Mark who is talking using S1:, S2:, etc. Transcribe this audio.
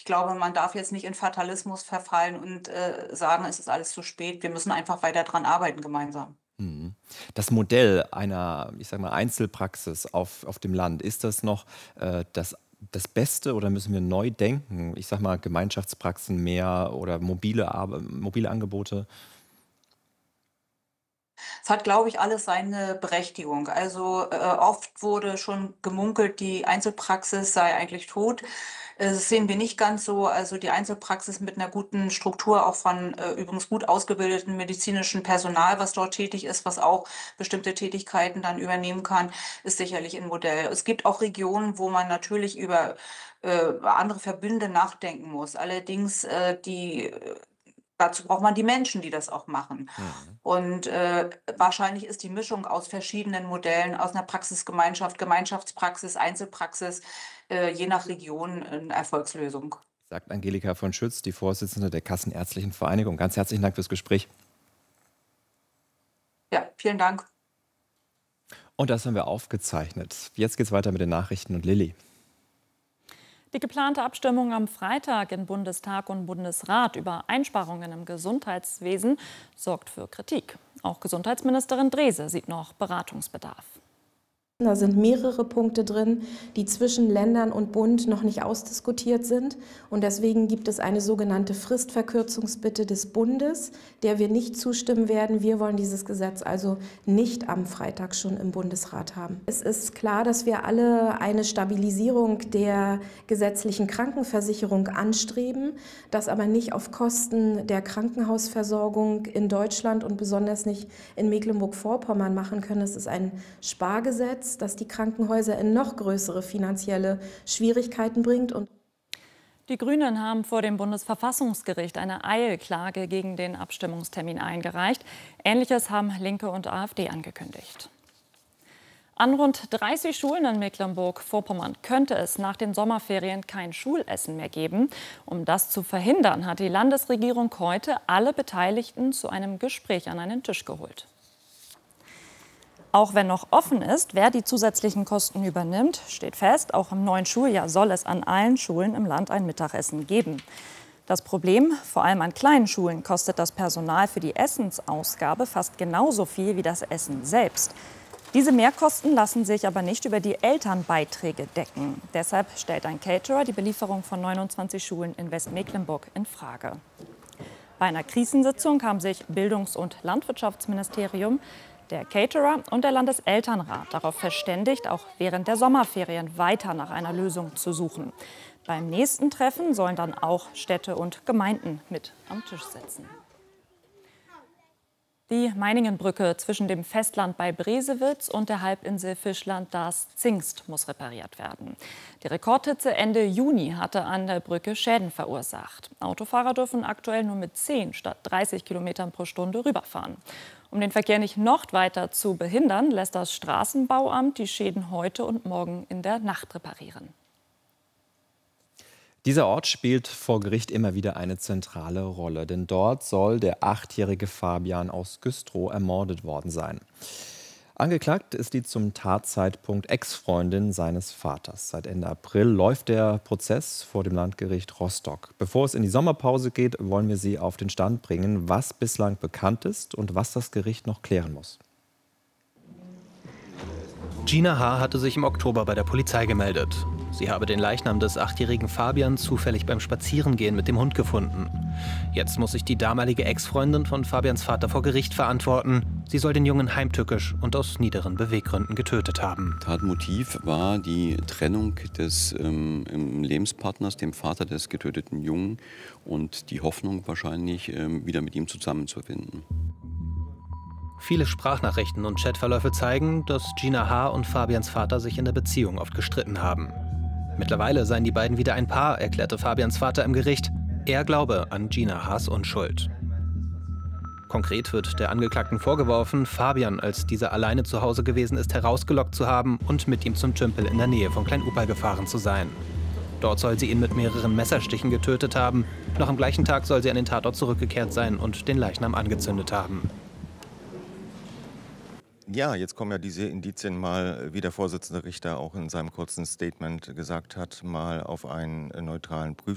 S1: glaube, man darf jetzt nicht in Fatalismus verfallen und sagen, es ist alles zu spät. Wir müssen einfach weiter dran arbeiten gemeinsam.
S2: Mhm. Das Modell einer, ich sage mal, Einzelpraxis auf dem Land, ist das noch das Beste oder müssen wir neu denken? Ich sage mal, Gemeinschaftspraxen mehr oder mobile Angebote?
S1: Es hat, glaube ich, alles seine Berechtigung. Also, oft wurde schon gemunkelt, die Einzelpraxis sei eigentlich tot. Das sehen wir nicht ganz so. Also, die Einzelpraxis mit einer guten Struktur, auch von, übrigens gut ausgebildeten medizinischen Personal, was dort tätig ist, was auch bestimmte Tätigkeiten dann übernehmen kann, ist sicherlich ein Modell. Es gibt auch Regionen, wo man natürlich über, andere Verbünde nachdenken muss. Allerdings, dazu braucht man die Menschen, die das auch machen.
S2: Mhm.
S1: Und, wahrscheinlich ist die Mischung aus verschiedenen Modellen, aus einer Praxisgemeinschaft, Gemeinschaftspraxis, Einzelpraxis, je nach Region 'ne Erfolgslösung.
S2: Sagt Angelika von Schütz, die Vorsitzende der Kassenärztlichen Vereinigung. Ganz herzlichen Dank fürs Gespräch.
S1: Ja, vielen Dank.
S2: Und das haben wir aufgezeichnet. Jetzt geht's weiter mit den Nachrichten und Lilly.
S3: Die geplante Abstimmung am Freitag in Bundestag und Bundesrat über Einsparungen im Gesundheitswesen sorgt für Kritik. Auch Gesundheitsministerin Drese sieht noch Beratungsbedarf.
S4: Da sind mehrere Punkte drin, die zwischen Ländern und Bund noch nicht ausdiskutiert sind. Und deswegen gibt es eine sogenannte Fristverkürzungsbitte des Bundes, der wir nicht zustimmen werden. Wir wollen dieses Gesetz also nicht am Freitag schon im Bundesrat haben. Es ist klar, dass wir alle eine Stabilisierung der gesetzlichen Krankenversicherung anstreben, das aber nicht auf Kosten der Krankenhausversorgung in Deutschland und besonders nicht in Mecklenburg-Vorpommern machen können. Es ist ein Spargesetz, das die Krankenhäuser in noch größere finanzielle Schwierigkeiten bringt. Und
S3: Die Grünen haben vor dem Bundesverfassungsgericht eine Eilklage gegen den Abstimmungstermin eingereicht. Ähnliches haben Linke und AfD angekündigt. An rund 30 Schulen in Mecklenburg-Vorpommern könnte es nach den Sommerferien kein Schulessen mehr geben. Um das zu verhindern, hat die Landesregierung heute alle Beteiligten zu einem Gespräch an einen Tisch geholt. Auch wenn noch offen ist, wer die zusätzlichen Kosten übernimmt, steht fest, auch im neuen Schuljahr soll es an allen Schulen im Land ein Mittagessen geben. Das Problem, vor allem an kleinen Schulen, kostet das Personal für die Essensausgabe fast genauso viel wie das Essen selbst. Diese Mehrkosten lassen sich aber nicht über die Elternbeiträge decken. Deshalb stellt ein Caterer die Belieferung von 29 Schulen in Westmecklenburg in Frage. Bei einer Krisensitzung haben sich Bildungs- und Landwirtschaftsministerium, der Caterer und der Landeselternrat darauf verständigt, auch während der Sommerferien weiter nach einer Lösung zu suchen. Beim nächsten Treffen sollen dann auch Städte und Gemeinden mit am Tisch sitzen. Die Meiningenbrücke zwischen dem Festland bei Bresewitz und der Halbinsel Fischland Darß-Zingst muss repariert werden. Die Rekordhitze Ende Juni hatte an der Brücke Schäden verursacht. Autofahrer dürfen aktuell nur mit 10 statt 30 Kilometern pro Stunde rüberfahren. Um den Verkehr nicht noch weiter zu behindern, lässt das Straßenbauamt die Schäden heute und morgen in der Nacht reparieren.
S2: Dieser Ort spielt vor Gericht immer wieder eine zentrale Rolle, denn dort soll der 8-jährige Fabian aus Güstrow ermordet worden sein. Angeklagt ist die zum Tatzeitpunkt Ex-Freundin seines Vaters. Seit Ende April läuft der Prozess vor dem Landgericht Rostock. Bevor es in die Sommerpause geht, wollen wir Sie auf den Stand bringen, was bislang bekannt ist und was das Gericht noch klären muss.
S5: Gina H. hatte sich im Oktober bei der Polizei gemeldet. Sie habe den Leichnam des 8-jährigen Fabian zufällig beim Spazierengehen mit dem Hund gefunden. Jetzt muss sich die damalige Ex-Freundin von Fabians Vater vor Gericht verantworten. Sie soll den Jungen heimtückisch und aus niederen Beweggründen getötet haben.
S6: Tatmotiv war die Trennung des Lebenspartners, dem Vater des getöteten Jungen, und die Hoffnung wahrscheinlich, wieder mit ihm zusammenzufinden.
S5: Viele Sprachnachrichten und Chatverläufe zeigen, dass Gina H. und Fabians Vater sich in der Beziehung oft gestritten haben. Mittlerweile seien die beiden wieder ein Paar, erklärte Fabians Vater im Gericht. Er glaube an Gina H.'s Unschuld. Konkret wird der Angeklagten vorgeworfen, Fabian, als dieser alleine zu Hause gewesen ist, herausgelockt zu haben und mit ihm zum Tümpel in der Nähe von Klein-Upal gefahren zu sein. Dort soll sie ihn mit mehreren Messerstichen getötet haben. Noch am gleichen Tag soll sie an den Tatort zurückgekehrt sein und den Leichnam angezündet haben.
S7: Ja, jetzt kommen ja diese Indizien mal, wie der Vorsitzende Richter auch in seinem kurzen Statement gesagt hat, mal auf einen neutralen Prüfstand.